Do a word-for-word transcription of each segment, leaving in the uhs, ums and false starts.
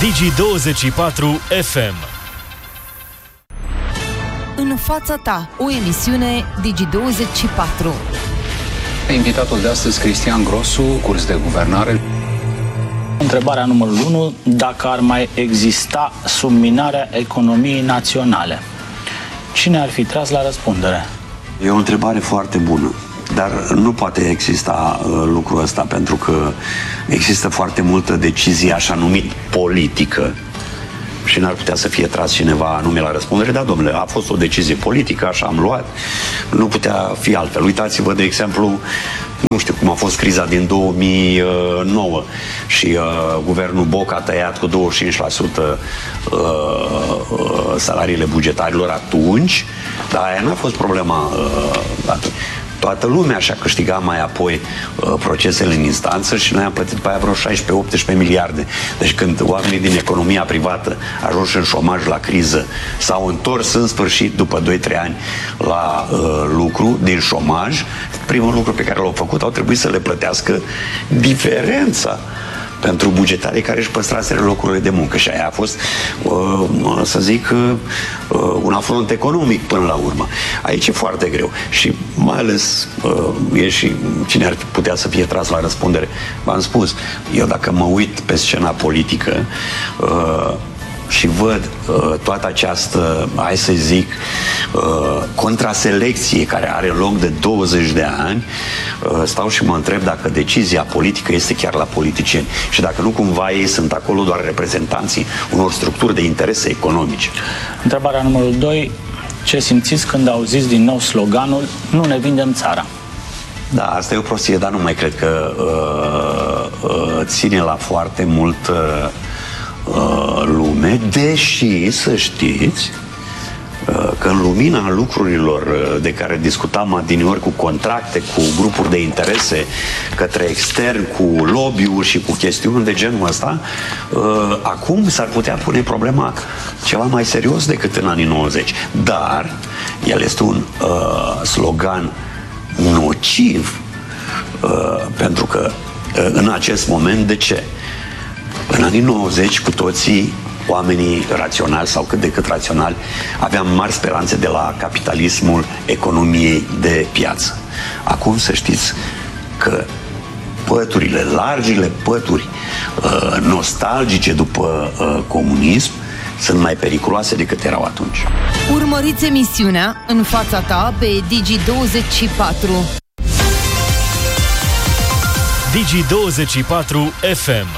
Digi douăzeci și patru F M. În fața ta, o emisiune Digi douăzeci și patru. Invitatul de astăzi, Cristian Grosu, curs de guvernare. Întrebarea numărul unu, dacă ar mai exista subminarea economiei naționale, cine ar fi tras la răspundere? E o întrebare foarte bună, dar nu poate exista uh, lucrul ăsta, pentru că există foarte multă decizie așa numit politică și n-ar putea să fie tras cineva anume la răspundere. Da, domnule, a fost o decizie politică, așa am luat, nu putea fi altfel. Uitați-vă, de exemplu, nu știu cum a fost criza din două mii nouă și uh, guvernul Boc a tăiat cu douăzeci și cinci la sută uh, uh, salariile bugetarilor atunci, dar aia n-a fost problema uh, atunci. Toată lumea și-a câștigat mai apoi uh, procesele în instanță și noi am plătit pe aia vreo șaisprezece optsprezece miliarde. Deci când oamenii din economia privată ajunși în șomaj la criză s-au întors în sfârșit după doi trei ani la uh, lucru din șomaj, primul lucru pe care l-au făcut, au trebuit să le plătească diferența pentru bugetarii care își păstraseră locurile de muncă. Și aia a fost, uh, să zic, uh, un afront economic până la urmă. Aici e foarte greu. Și mai ales uh, e și cine ar putea să fie tras la răspundere. V-am spus, eu dacă mă uit pe scena politică uh, și văd uh, toată această, hai să zic, uh, contraselecție care are loc de douăzeci de ani, uh, stau și mă întreb dacă decizia politică este chiar la politicieni și dacă nu cumva ei sunt acolo doar reprezentanții unor structuri de interese economice. Întrebarea numărul doi. Ce simțiți când auziți din nou sloganul "Nu ne vindem țara"? Da, asta e o prostie, dar nu mai cred că uh, uh, ține la foarte mult uh, lume, deși să știți că în lumina lucrurilor de care discutam adineori, cu contracte, cu grupuri de interese către extern, cu lobby-uri și cu chestiuni de genul ăsta, acum s-ar putea pune problema ceva mai serios decât în anii nouăzeci. Dar el este un uh, slogan nociv uh, pentru că uh, în acest moment, de ce? În anii nouăzeci, cu toții, oamenii raționali sau cât de cât raționali, aveam mari speranțe de la capitalismul economiei de piață. Acum să știți că păturile, largile pături uh, nostalgice după uh, comunism sunt mai periculoase decât erau atunci. Urmăriți emisiunea În fața ta pe Digi douăzeci și patru. Digi douăzeci și patru F M.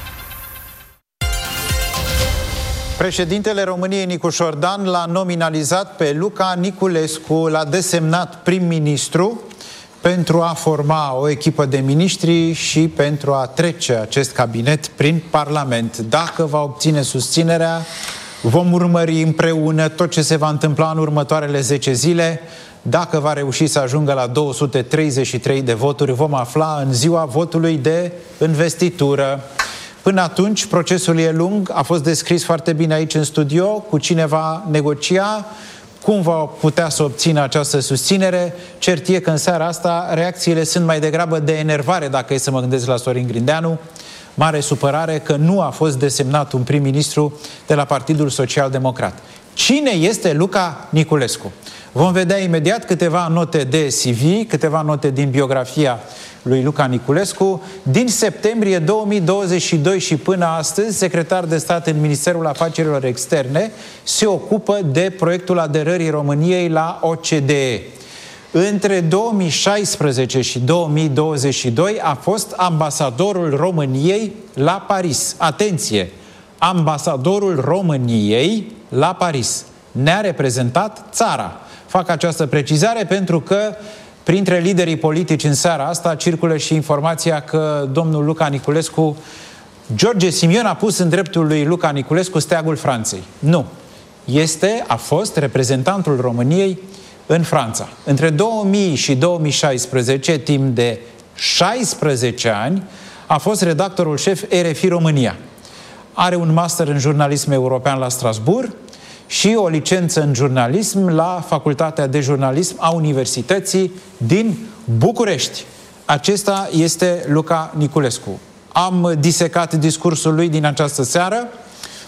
Președintele României, Nicu Șordan, l-a nominalizat pe Luca Niculescu, l-a desemnat prim-ministru pentru a forma o echipă de miniștri și pentru a trece acest cabinet prin Parlament. Dacă va obține susținerea, vom urmări împreună tot ce se va întâmpla în următoarele zece zile. Dacă va reuși să ajungă la două sute treizeci și trei de voturi, vom afla în ziua votului de investitură. Până atunci, procesul e lung, a fost descris foarte bine aici în studio, cu cine va negocia, cum va putea să obțină această susținere. Cert e că în seara asta reacțiile sunt mai degrabă de enervare, dacă e să mă gândesc la Sorin Grindeanu, mare supărare că nu a fost desemnat un prim-ministru de la Partidul Social Democrat. Cine este Luca Niculescu? Vom vedea imediat câteva note de C V, câteva note din biografia lui Luca Niculescu. Din septembrie două mii douăzeci și doi și până astăzi, secretar de stat în Ministerul Afacerilor Externe, se ocupă de proiectul aderării României la O C D E. Între două mii șaisprezece și două mii douăzeci și doi a fost ambasadorul României la Paris. Atenție! Ambasadorul României la Paris. Ne-a reprezentat țara. Fac această precizare pentru că printre liderii politici în seara asta circulă și informația că domnul Luca Niculescu, George Simion a pus în dreptul lui Luca Niculescu steagul Franței. Nu. Este, a fost reprezentantul României în Franța. Între două mii și două mii șaisprezece, timp de șaisprezece ani, a fost redactorul șef R F I România. Are un master în jurnalism european la Strasbourg și o licență în jurnalism la Facultatea de Jurnalism a Universității din București. Acesta este Luca Niculescu. Am disecat discursul lui din această seară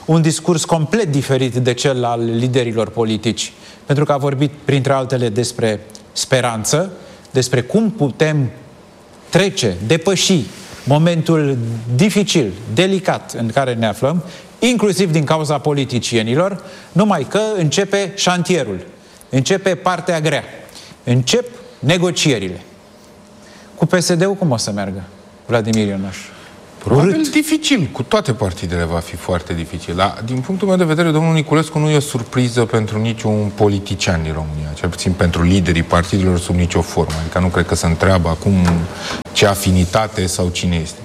un discurs complet diferit de cel al liderilor politici, pentru că a vorbit, printre altele, despre speranță, despre cum putem trece, depăși momentul dificil, delicat în care ne aflăm, inclusiv din cauza politicienilor, numai că începe șantierul, începe partea grea, încep negocierile. Cu P S D-ul cum o să meargă, Vladimir Ionaș? Probabil Urât. dificil, cu toate partidele va fi foarte dificil. Dar, din punctul meu de vedere, domnul Niculescu nu e o surpriză pentru niciun politician din România, cel puțin pentru liderii partidelor sub nicio formă. Adică nu cred că se întreabă acum ce afinitate sau cine este.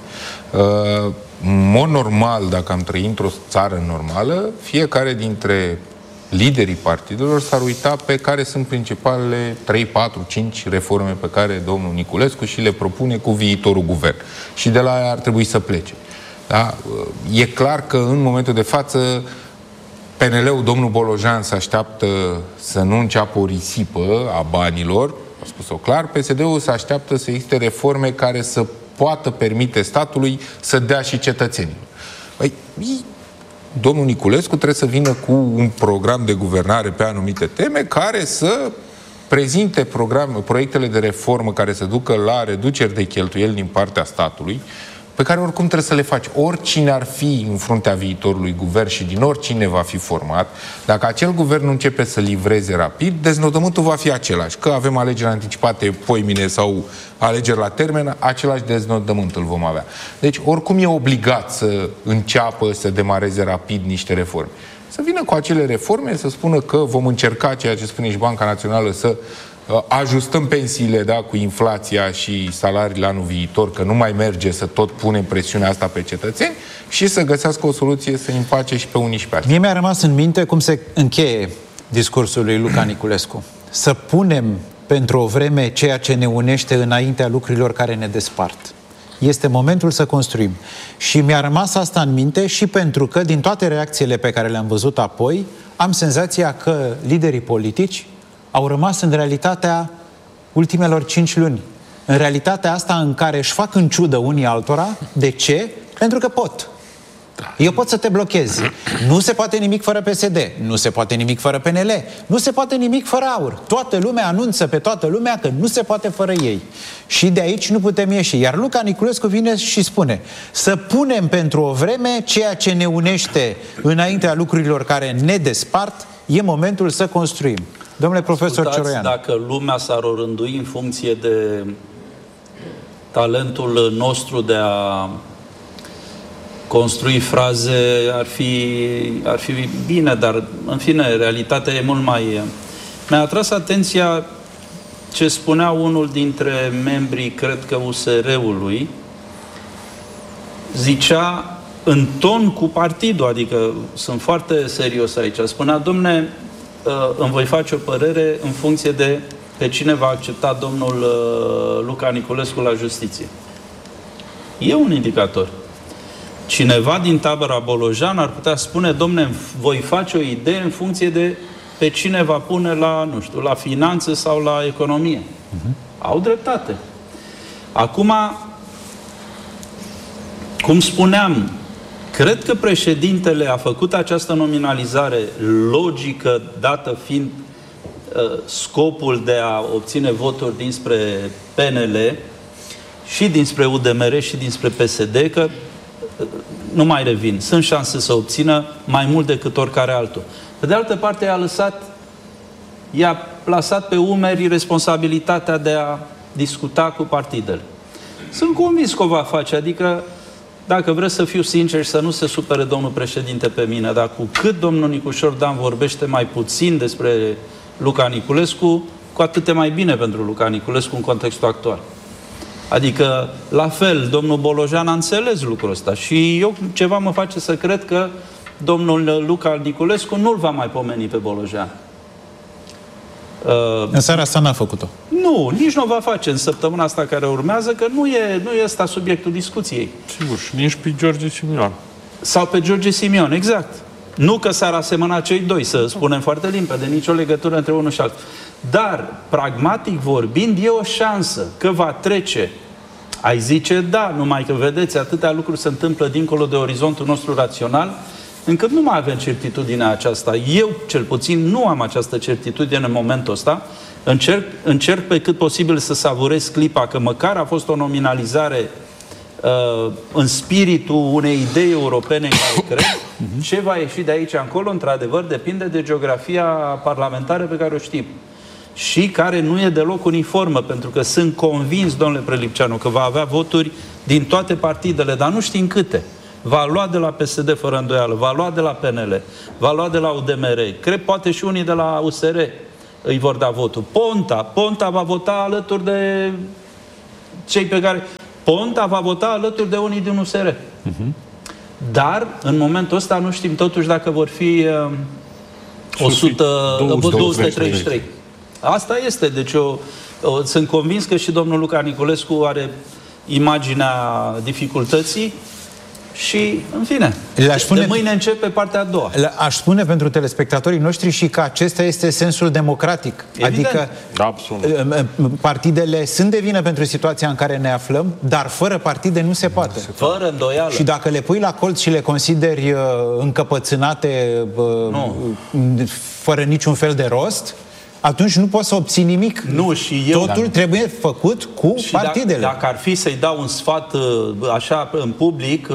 În mod normal, dacă am trăit într-o țară normală, fiecare dintre liderii partidelor s-ar uita pe care sunt principalele trei, patru, cinci reforme pe care domnul Niculescu și le propune cu viitorul guvern. Și de la aia ar trebui să plece. Da? E clar că în momentul de față P N L-ul, domnul Bolojan, se așteaptă să nu înceapă o risipă a banilor, a spus-o clar, P S D-ul se așteaptă să existe reforme care să poată permite statului să dea și cetățenilor. Păi, domnul Niculescu trebuie să vină cu un program de guvernare pe anumite teme care să prezinte program, proiectele de reformă care să ducă la reduceri de cheltuieli din partea statului, pe care oricum trebuie să le faci. Oricine ar fi în fruntea viitorului guvern și din oricine va fi format, dacă acel guvern nu începe să livreze rapid, deznodământul va fi același. Că avem alegeri anticipate poimine sau alegeri la termen, același deznodământ îl vom avea. Deci, oricum e obligat să înceapă să demareze rapid niște reforme. Să vină cu acele reforme, să spună că vom încerca, ceea ce spune și Banca Națională, să ajustăm pensiile, da, cu inflația și salariile anul viitor, că nu mai merge să tot punem presiunea asta pe cetățeni, și să găsească o soluție să împace și pe unii și pe alții. Mie mi-a rămas în minte cum se încheie discursul lui Luca Niculescu. Să punem pentru o vreme ceea ce ne unește înaintea lucrurilor care ne despart. Este momentul să construim. Și mi-a rămas asta în minte și pentru că, din toate reacțiile pe care le-am văzut apoi, am senzația că liderii politici au rămas în realitatea ultimelor cinci luni. În realitatea asta în care își fac în ciudă unii altora. De ce? Pentru că pot. Eu pot să te blochez. Nu se poate nimic fără P S D. Nu se poate nimic fără P N L. Nu se poate nimic fără AUR. Toată lumea anunță pe toată lumea că nu se poate fără ei. Și de aici nu putem ieși. Iar Luca Niculescu vine și spune: să punem pentru o vreme ceea ce ne unește înaintea lucrurilor care ne despart. E momentul să construim. Domnule profesor Cioroian, dacă lumea s-ar orândui în funcție de talentul nostru de a construi fraze, ar fi, ar fi bine, dar în fine, realitatea e mult mai... Mi-a atras atenția ce spunea unul dintre membrii, cred că U S R-ului, zicea în ton cu partidul, adică sunt foarte serios aici, spunea: domne, îmi voi face o părere în funcție de pe cine va accepta domnul Luca Niculescu la justiție. E un indicator. Cineva din tabăra Bolojan ar putea spune: domne, voi face o idee în funcție de pe cine va pune la, nu știu, la finanțe sau la economie. Uh-huh. Au dreptate. Acum, cum spuneam, cred că președintele a făcut această nominalizare logică, dată fiind uh, scopul de a obține voturi dinspre P N L și dinspre U D M R și dinspre P S D, că uh, nu mai revin. Sunt șanse să obțină mai mult decât oricare altul. Pe de altă parte, i-a lăsat, i-a plasat pe umeri responsabilitatea de a discuta cu partidele. Sunt convins că o va face, adică dacă vreți să fiu sincer și să nu se supere domnul președinte pe mine, dar cu cât domnul Nicușor Dan vorbește mai puțin despre Luca Niculescu, cu atât e mai bine pentru Luca Niculescu în contextul actual. Adică, la fel, domnul Bolojan a înțeles lucrul ăsta și eu ceva mă face să cred că domnul Luca Niculescu nu-l va mai pomeni pe Bolojan. Uh, în seara asta n-a făcut-o. Nu, nici nu o va face în săptămâna asta care urmează, că nu e, nu e ăsta subiectul discuției. Sigur, și nici pe George Simion. Sau pe George Simion, exact. Nu că s-ar asemăna cei doi, să spunem foarte limpede, nicio legătură între unul și altul. Dar, pragmatic vorbind, e o șansă că va trece. Ai zice da, numai că, vedeți, atâtea lucruri se întâmplă dincolo de orizontul nostru rațional, încât nu mai avem certitudinea aceasta. Eu, cel puțin, nu am această certitudine în momentul ăsta. Încerc, încerc pe cât posibil să savurez clipa, că măcar a fost o nominalizare uh, în spiritul unei idei europene în care cred. Ce va ieși de aici încolo, într-adevăr, depinde de geografia parlamentară pe care o știm. Și care nu e deloc uniformă, pentru că sunt convins, domnule Prelipceanu, că va avea voturi din toate partidele, dar nu știm câte. Va lua de la P S D fără îndoială, va lua de la P N L, va lua de la U D M R, cred poate și unii de la U S R îi vor da votul. Ponta, Ponta va vota alături de cei pe care... Ponta va vota alături de unii din U S R. Uh-huh. Dar, în momentul ăsta, nu știm totuși dacă vor fi uh, o sută, două sute treizeci și trei. Asta este. Deci eu, eu sunt convins că și domnul Luca Niculescu are imaginea dificultății și, în fine, de, spune, de mâine începe partea a doua. Aș spune pentru telespectatorii noștri și că acesta este sensul democratic. Evident. Adică Absolut. partidele sunt de vină pentru situația în care ne aflăm, dar fără partide nu se poate. Fără îndoială. Și dacă le pui la colț și le consideri uh, încăpățânate, uh, fără niciun fel de rost, atunci nu poți să obții nimic. Nu, și eu... Totul trebuie făcut cu și partidele. Dacă, dacă ar fi să-i dau un sfat așa în public,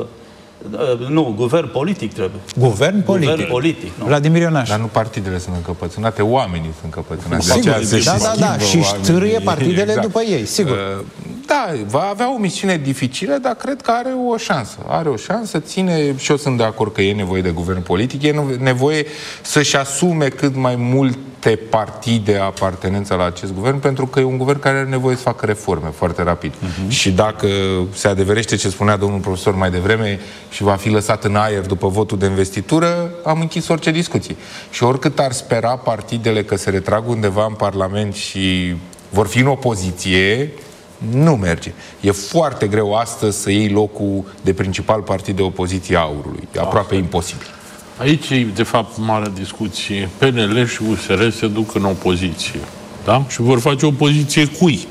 nu, guvern politic trebuie. Guvern politic. Guvern politic, nu. Vladimir Ionaș. Dar nu partidele sunt încăpățânate, oamenii sunt încăpățânați. Sigur, da, da, da, și stârâie partidele exact. După ei, sigur. Da, va avea o misiune dificilă, dar cred că are o șansă. Are o șansă, ține, și eu sunt de acord că e nevoie de guvern politic, e nevoie să-și asume cât mai multe partide apartenența la acest guvern, pentru că e un guvern care are nevoie să facă reforme foarte rapid. Uh-huh. Și dacă se adeverește ce spunea domnul profesor mai devreme și va fi lăsat în aer după votul de investitură, am închis orice discuție. Și oricât ar spera partidele că se retrag undeva în Parlament și vor fi în opoziție, nu merge. E foarte greu astăzi să iei locul de principal partid de opoziție a Aurului. E aproape Asta. imposibil. Aici e, de fapt, mare discuție. P N L și U S R se duc în opoziție. Da? Și vor face opoziție cui?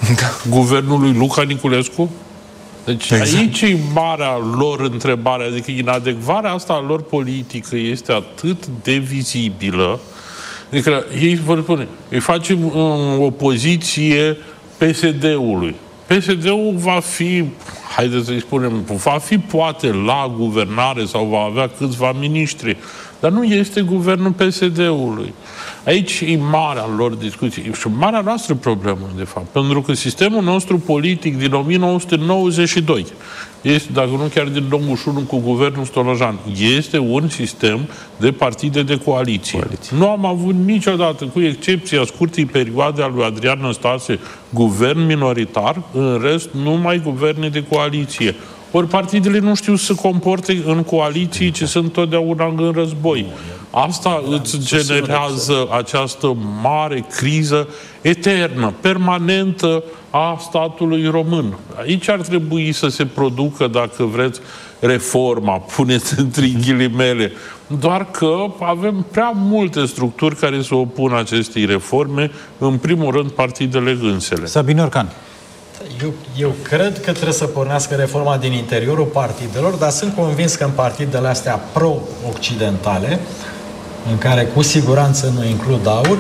Guvernului Luca Niculescu? Deci exact. Aici e marea lor întrebare. Adică inadecvarea asta a lor politică este atât de vizibilă. Adică ei vor spune, îi facem în opoziție P S D-ului. P S D-ul va fi, haideți să-i spunem, va fi poate la guvernare sau va avea câțiva miniștri, dar nu este guvernul P S D-ului. Aici e marea lor discuție și marea noastră problemă, de fapt, pentru că sistemul nostru politic din o mie nouă sute nouăzeci și doi este, dacă nu chiar din nouăzeci și unu cu guvernul Stolojan, este un sistem de partide de coaliție. coaliție. Nu am avut niciodată, cu excepția scurtei perioade a lui Adrian Năstase, guvern minoritar, în rest numai guverne de coaliție. Ori partidele nu știu să se comporte în coaliții, ci sunt totdeauna în război. Asta îți generează această mare criză eternă, permanentă a statului român. Aici ar trebui să se producă, dacă vreți, reforma, puneți între ghilimele. Doar că avem prea multe structuri care se opun acestei reforme, în primul rând partidele însele. Sabin Orcan. Eu, eu cred că trebuie să pornească reforma din interiorul partidelor, dar sunt convins că în partidele astea pro-occidentale, în care cu siguranță nu includ AUR,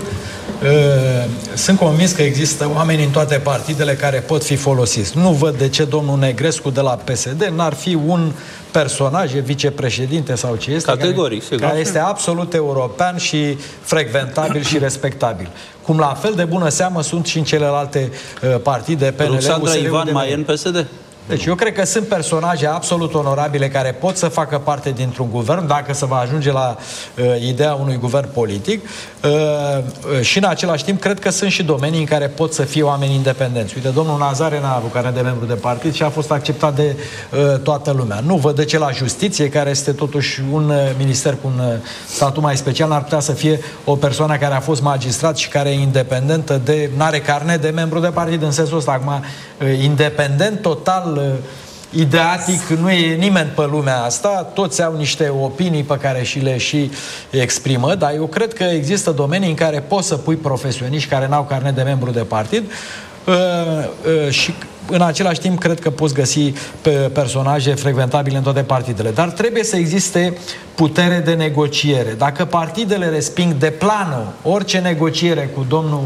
sunt convins că există oameni în toate partidele care pot fi folosiți. Nu văd de ce domnul Negrescu de la P S D n-ar fi un personaj, vicepreședinte sau ce este, categoric, care, care este absolut european și frecventabil și respectabil. Cum la fel de bună seamă sunt și în celelalte uh, partide, P N L, Ruxandra Ivan mai e în P S D. Deci eu cred că sunt personaje absolut onorabile care pot să facă parte dintr-un guvern, dacă se va ajunge la uh, ideea unui guvern politic. Uh, uh, și în același timp cred că sunt și domenii în care pot să fie oameni independenți. Uite, domnul Nazare n-a avut carnet de membru de partid și a fost acceptat de uh, toată lumea. Nu văd de ce la justiție, care este totuși un uh, minister cu un uh, statut mai special, n-ar putea să fie o persoană care a fost magistrat și care e independentă de... n-are carnet de membru de partid în sensul ăsta. Acum, uh, independent total, ideatic, nu e nimeni pe lumea asta, toți au niște opinii pe care și le și exprimă, dar eu cred că există domenii în care poți să pui profesioniști care n-au carnet de membru de partid uh, uh, și în același timp cred că poți găsi pe personaje frecventabile în toate partidele. Dar trebuie să existe putere de negociere. Dacă partidele resping de plană orice negociere cu domnul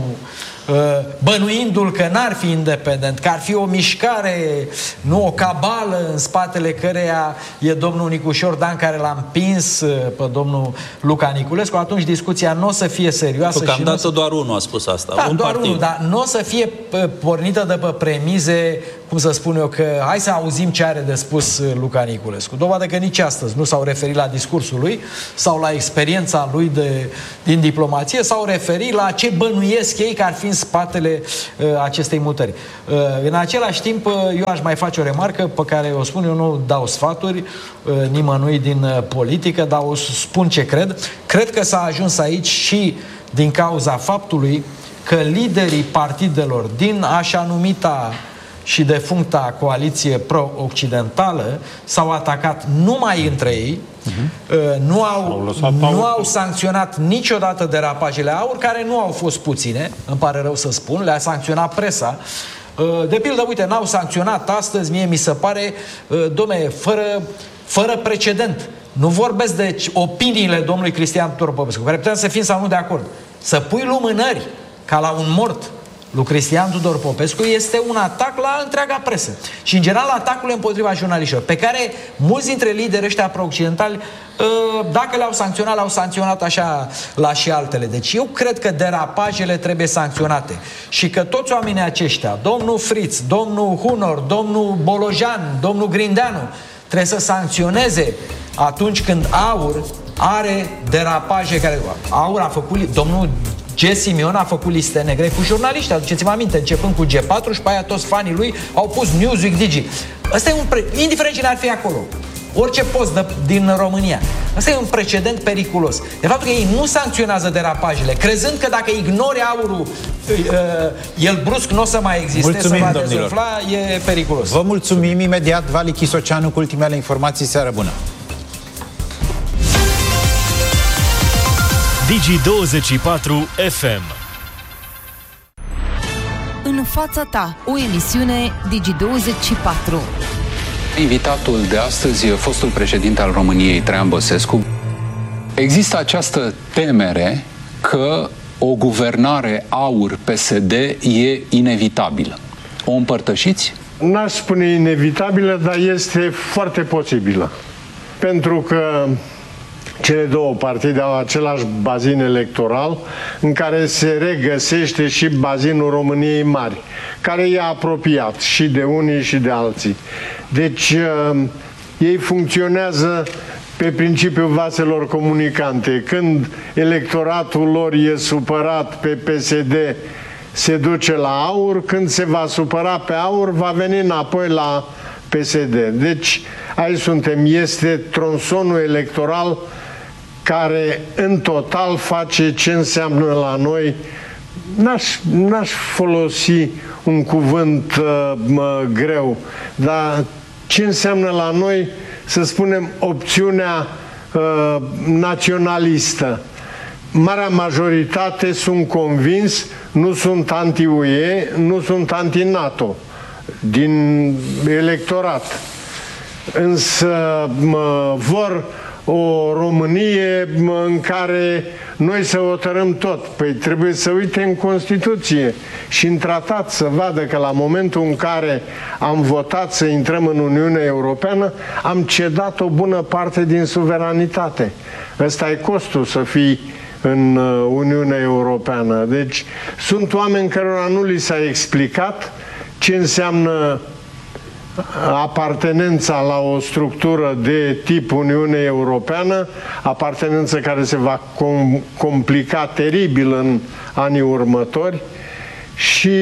bănuindu-l că n-ar fi independent, că ar fi o mișcare, nu o cabală în spatele căreia e domnul Nicușor Dan care l-a împins pe domnul Luca Niculescu, atunci discuția nu o să fie serioasă. Deocamdată doar unul a spus asta. Da, un doar partid. unul, dar nu o să fie pornită de pe premize, cum să spun eu, că hai să auzim ce are de spus Luca Niculescu. Dovadă că nici astăzi nu s-au referit la discursul lui sau la experiența lui de, din diplomație, s-au referit la ce bănuiesc ei că ar fi în spatele uh, acestei mutări. Uh, în același timp, uh, eu aș mai face o remarcă pe care o spun, eu nu dau sfaturi uh, nimănui din uh, politică, dar o spun ce cred. Cred că s-a ajuns aici și din cauza faptului că liderii partidelor din așa numita și defuncta coaliție pro-occidentală s-au atacat numai între ei, uh-huh. nu, au, nu au sancționat niciodată derapajele AUR, care nu au fost puține, îmi pare rău să spun, le-a sancționat presa. De pildă, uite, n-au sancționat astăzi, mie mi se pare, domne, fără, fără precedent. Nu vorbesc de opiniile domnului Cristian Tudor Popescu, care putem să fim sau nu de acord. Să pui lumânări ca la un mort lui Cristian Tudor Popescu este un atac la întreaga presă. Și, în general, atacurile împotriva jurnaliștilor, pe care mulți dintre liderii ăștia pro-occidentali, dacă le-au sancționat, le-au sancționat așa la și altele. Deci eu cred că derapajele trebuie sancționate. Și că toți oamenii aceștia, domnul Fritz, domnul Hunor, domnul Bolojan, domnul Grindeanu, trebuie să sancționeze atunci când AUR are derapaje care... AUR a făcut... Domnul G. Simion a făcut liste negre cu jurnaliști, aduceți-vă aminte, începând cu G patru și pe aia toți fanii lui au pus Newsweek Digi. Ăsta e un pre... indiferent cine ar fi acolo, orice post de, din România. Ăsta e un precedent periculos. De fapt că ei nu sancționează derapajele, crezând că dacă ignori AUR-ul, el brusc nu o să mai existe, mulțumim, să va dezumfla, e periculos. Vă mulțumim imediat, Vali Chisoceanu cu ultimele informații. Seară bună! Digi douăzeci și patru F M. În fața ta, o emisiune Digi douăzeci și patru. Invitatul de astăzi e fostul președinte al României, Traian Băsescu. Există această temere că o guvernare AUR P S D e inevitabilă. O împărtășiți? N-aș spune inevitabilă, dar este foarte posibilă. Pentru că cele două partide au același bazin electoral în care se regăsește și bazinul României Mari, care e apropiat și de unii și de alții. Deci ei funcționează pe principiul vaselor comunicante. Când electoratul lor e supărat pe P S D, se duce la AUR, când se va supăra pe AUR, va veni înapoi la P S D. Deci aici suntem, este tronsonul electoral care în total face ce înseamnă la noi. N-aș, n-aș folosi un cuvânt uh, mă, greu, dar ce înseamnă la noi, să spunem, opțiunea uh, naționalistă. Marea majoritate, sunt convins, nu sunt anti-U E, nu sunt anti-NATO din electorat. Însă mă, vor o Românie în care noi să hotărâm tot. Păi trebuie să uite în Constituție și în tratat să vadă că la momentul în care am votat să intrăm în Uniunea Europeană, am cedat o bună parte din suveranitate. Ăsta e costul să fii în Uniunea Europeană. Deci sunt oameni cărora nu li s-a explicat ce înseamnă apartenența la o structură de tip Uniune Europeană, apartenență care se va com complica teribil în anii următori, și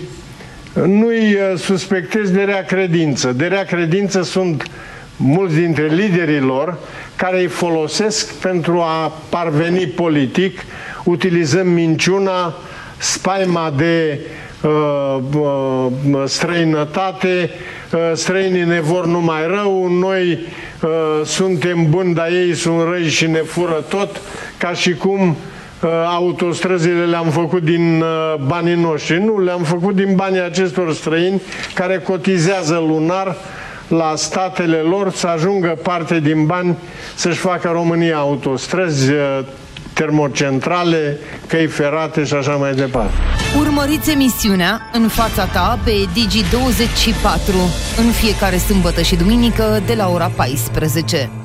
nu-i suspectez de rea credință. De rea credință sunt mulți dintre liderii lor care îi folosesc pentru a parveni politic, utilizând minciuna, spaima de uh, uh, străinătate, străinii ne vor numai rău, noi uh, suntem buni, dar ei sunt răi și ne fură tot, ca și cum autostrăzile le-am făcut din banii noștri. Nu, le-am făcut din banii acestor străini care cotizează lunar la statele lor să ajungă parte din bani să-și facă România autostrăzi, termocentrale, căi ferate și așa mai departe. Urmăriți emisiunea În fața ta pe Digi douăzeci și patru în fiecare sâmbătă și duminică de la ora paisprezece.